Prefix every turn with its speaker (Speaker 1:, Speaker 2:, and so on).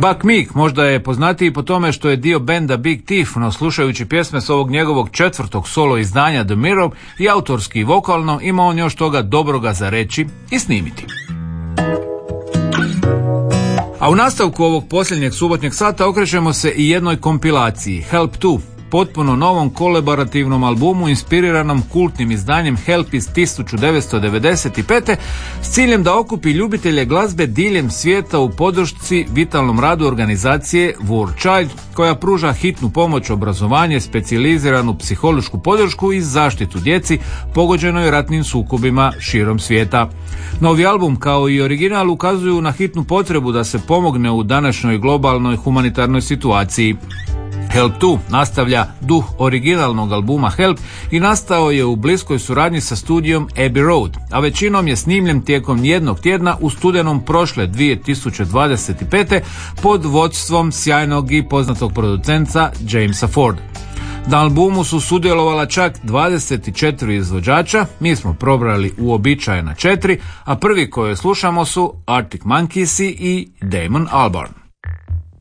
Speaker 1: Buck Meek možda je poznatiji po tome što je dio benda Big Thief, no slušajući pjesme s ovog njegovog 4. solo izdanja The Mirror i autorski i vokalno ima on još toga dobroga za reći i snimiti. A u nastavku ovog posljednjeg subotnjeg sata okrećemo se i jednoj kompilaciji, Help 2, potpuno novom kolaborativnom albumu inspiriranom kultnim izdanjem Help iz 1995. s ciljem da okupi ljubitelje glazbe diljem svijeta u podršci vitalnom radu organizacije War Child, koja pruža hitnu pomoć, obrazovanje, specijaliziranu psihološku podršku i zaštitu djeci pogođenoj ratnim sukobima širom svijeta. Novi album kao i original ukazuju na hitnu potrebu da se pomogne u današnjoj globalnoj humanitarnoj situaciji. Help 2 nastavlja duh originalnog albuma Help i nastao je u bliskoj suradnji sa studijom Abbey Road, a većinom je snimljen tijekom jednog tjedna u studenom prošle 2025. pod vodstvom sjajnog i poznatog producenta Jamesa Ford. Na albumu su sudjelovala čak 24 izvođača, mi smo probrali uobičajena 4, a prvi koje slušamo su Arctic Monkeys i Damon Albarn.